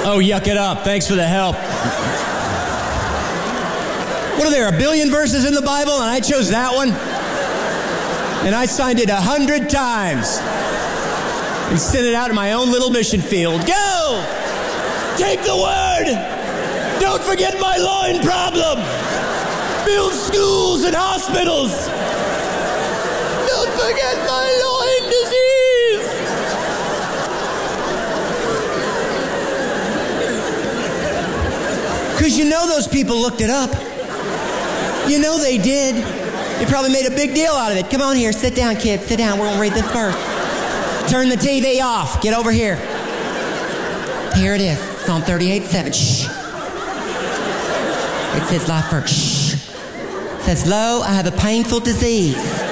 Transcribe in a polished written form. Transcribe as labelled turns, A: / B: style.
A: Oh, yuck it up. Thanks for the help. What are there, 1 billion verses in the Bible? And I chose that one. And I signed it 100 times. And sent it out in my own little mission field. Go! Take the word! Don't forget my loin problem! Build schools and hospitals! Don't forget my loin disease! Because you know those people looked it up. You know they did. They probably made a big deal out of it. Come on here, sit down, kid. Sit down, we're going to read this first. Turn the TV off. Get over here. Here it is. Psalm 38:7. Shh. It says life first. Shh. It says, lo, I have a painful disease.